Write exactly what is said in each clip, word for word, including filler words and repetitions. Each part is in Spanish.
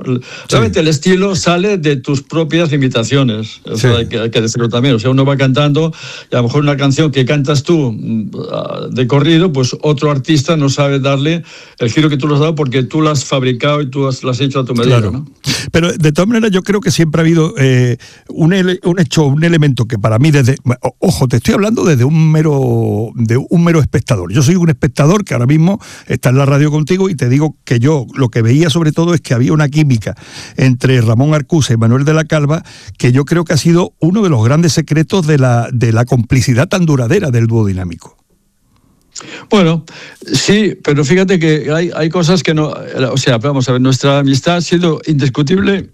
Realmente sí. El estilo sale de tus propias limitaciones, o sea, sí. hay, que, hay que decirlo también. O sea, uno va cantando y a lo mejor una canción que cantas tú de corrido, pues otro artista no sabe darle el giro que tú le has dado porque tú lo has fabricado y tú has, lo has hecho a tu medida, claro. ¿no? Pero de todas maneras yo creo que siempre ha habido eh, un, ele, un hecho, un elemento que para mí desde... Ojo, te estoy hablando desde un mero, de un mero espectador. Yo soy un espectador que ahora mismo está en la radio contigo y te digo que yo lo que veía sobre todo es que había una química entre Ramón Arcusa y Manuel de la Calva que yo creo que ha sido uno de los grandes secretos de la, de la complicidad tan duradera del dúo dinámico. Bueno, sí, pero fíjate que hay, hay cosas que no... O sea, vamos a ver, nuestra amistad ha sido indiscutible...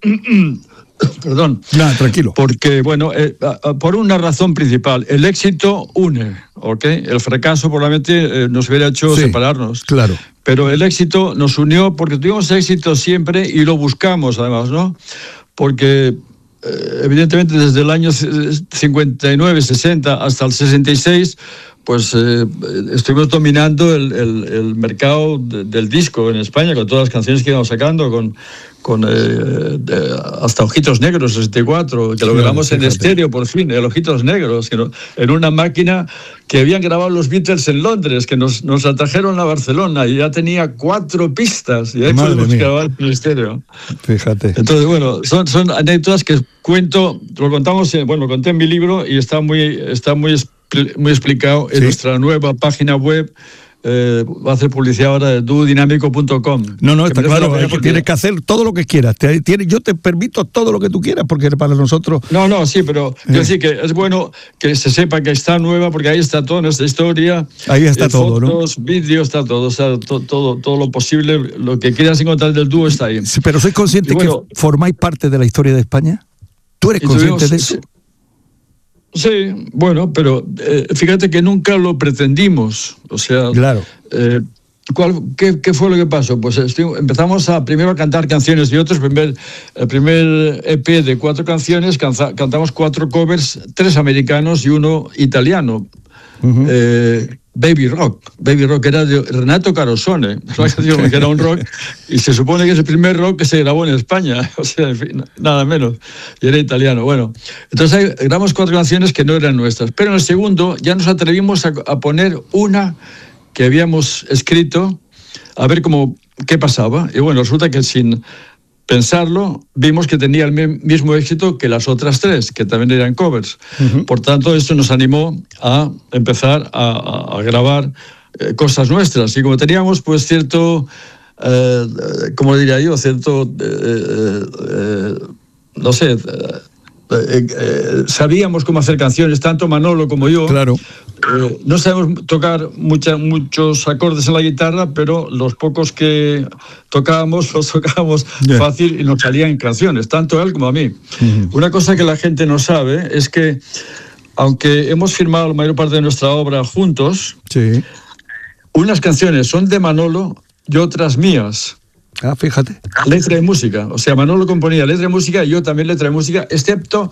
Perdón. No, tranquilo. Porque, bueno, eh, por una razón principal, el éxito une, ¿ok? El fracaso probablemente eh, nos hubiera hecho sí, separarnos. Claro. Pero el éxito nos unió porque tuvimos éxito siempre y lo buscamos, además, ¿no? Porque... evidentemente desde el año cincuenta y nueve, sesenta hasta el sesenta y seis, pues eh, estuvimos dominando el, el, el mercado de, del disco en España, con todas las canciones que íbamos sacando, con, con eh, de, hasta Ojitos Negros, sesenta y cuatro, que lo sí, grabamos fíjate. en estéreo, por fin, el Ojitos Negros, que no, en una máquina que habían grabado los Beatles en Londres, que nos, nos la trajeron a Barcelona, y ya tenía cuatro pistas, y ahí Madre podemos mía. grabar en estéreo. Fíjate. Entonces, bueno, son, son anécdotas que cuento, lo contamos, bueno, lo conté en mi libro, y está muy, está muy muy explicado en sí. nuestra nueva página web. Eh, va a hacer publicidad ahora de dúo dinámico punto com. No, no, está claro, es que tienes que hacer todo lo que quieras. Te, tiene, yo te permito todo lo que tú quieras, porque para nosotros... No, no, sí, pero eh. yo sí que es bueno que se sepa que está nueva, porque ahí está toda nuestra historia. Ahí está eh, todo, fotos, ¿no? Vídeos, está todo, o sea, to, todo, todo lo posible, lo que quieras encontrar del dúo está ahí. Sí, pero ¿sois conscientes bueno, que formáis parte de la historia de España? ¿Tú eres consciente tuvimos, de eso? Sí. Sí, bueno, pero eh, fíjate que nunca lo pretendimos, o sea, claro. Eh, ¿cuál, qué, ¿Qué fue lo que pasó? Pues estoy, empezamos a primero a cantar canciones de otros. Primer, el primer E P de cuatro canciones, canza, cantamos cuatro covers, tres americanos y uno italiano. Uh-huh. Eh, Baby Rock, Baby Rock era de Renato Carosone, que era un rock, y se supone que es el primer rock que se grabó en España, o sea, en fin, nada menos, y era italiano. Bueno, entonces grabamos cuatro canciones que no eran nuestras, pero en el segundo ya nos atrevimos a, a poner una que habíamos escrito, a ver cómo, qué pasaba, y bueno, resulta que sin pensarlo, vimos que tenía el mismo éxito que las otras tres, que también eran covers. Uh-huh. Por tanto, esto nos animó a empezar a, a grabar eh, cosas nuestras. Y como teníamos, pues, cierto, eh, ¿cómo diría yo? Cierto, eh, eh, no sé, eh, eh, eh, sabíamos cómo hacer canciones, tanto Manolo como yo. Claro. Eh, no sabemos tocar mucha, muchos acordes en la guitarra, pero los pocos que tocábamos los tocábamos yeah. fácil y nos salían canciones, tanto él como a mí. Uh-huh. Una cosa que la gente no sabe es que, aunque hemos firmado la mayor parte de nuestra obra juntos, sí. unas canciones son de Manolo y otras mías. Ah, fíjate. Letra y música. O sea, Manolo componía letra y música y yo también letra y música, excepto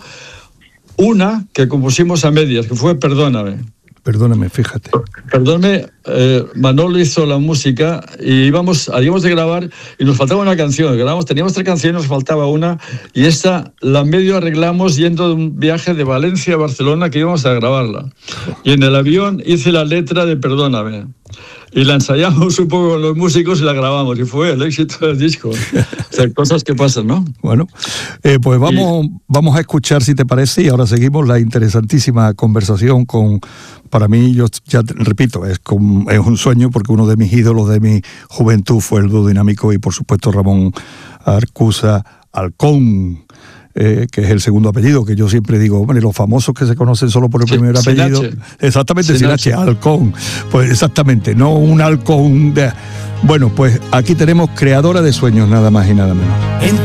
una que compusimos a medias, que fue Perdóname. Perdóname, fíjate. Perdóname, eh, Manolo hizo la música y íbamos, habíamos de grabar y nos faltaba una canción. Grabamos, teníamos tres canciones, nos faltaba una y esta la medio arreglamos yendo de un viaje de Valencia a Barcelona que íbamos a grabarla. Y en el avión hice la letra de Perdóname. Y la ensayamos un poco con los músicos y la grabamos. Y fue el éxito del disco. O sea, cosas que pasan, ¿no? Bueno, eh, pues vamos, y... vamos a escuchar, si te parece, y ahora seguimos la interesantísima conversación con... Para mí, yo ya repito, es, con, es un sueño porque uno de mis ídolos de mi juventud fue el dúo dinámico y, por supuesto, Ramón Arcusa Alcón. Eh, que es el segundo apellido, que yo siempre digo, hombre, los famosos que se conocen solo por el sí, primer apellido, H. exactamente, sin, sin H, H, Alcón, pues exactamente, no un halcón de... Bueno, pues aquí tenemos Creadora de Sueños, nada más y nada menos.